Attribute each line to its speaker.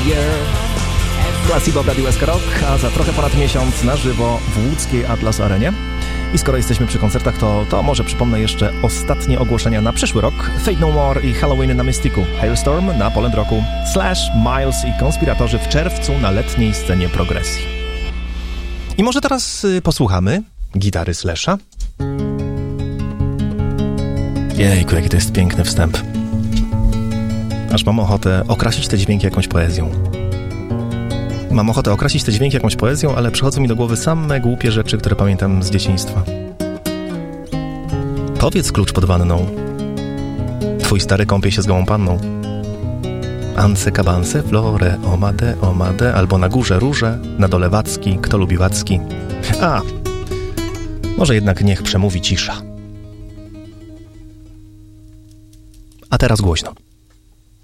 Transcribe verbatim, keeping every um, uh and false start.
Speaker 1: Year. Placebo w Radiu S K Rock, a za trochę ponad miesiąc na żywo w łódzkiej Atlas Arenie. I skoro jesteśmy przy koncertach, to, to może przypomnę jeszcze ostatnie ogłoszenia na przyszły rok. Fate No More i Halloween na Mystiku, Hailstorm na Poland Rocku, Slash, Miles i Konspiratorzy w czerwcu na letniej scenie progresji. I może teraz y, posłuchamy gitary Slasha. Jejku, jaki to jest piękny wstęp. Aż mam ochotę okrasić te dźwięki jakąś poezją. Mam ochotę okrasić te dźwięki jakąś poezją, ale przychodzą mi do głowy same głupie rzeczy, które pamiętam z dzieciństwa. Powiedz klucz pod wanną. Twój stary kąpie się z gołą panną. Anse kabanse, flore, omade, omade, albo na górze róże, na dole wacki, kto lubi wacki. A, może jednak niech przemówi cisza. A teraz głośno.